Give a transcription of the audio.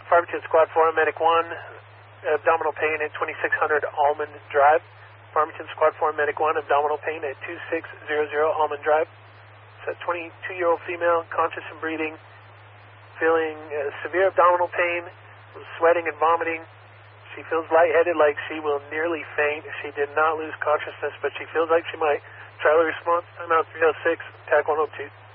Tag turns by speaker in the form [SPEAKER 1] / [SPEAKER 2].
[SPEAKER 1] Farmington Squad 4, Medic 1, abdominal pain at 2600 Almond Drive. Farmington Squad 4, Medic 1, abdominal pain at 2600 Almond Drive. It's a 22-year-old female, conscious and breathing, feeling severe abdominal pain, sweating and vomiting. She feels lightheaded, like she will nearly faint. She did not lose consciousness, but she feels like she might. Charlie response, timeout 306, TAC 102.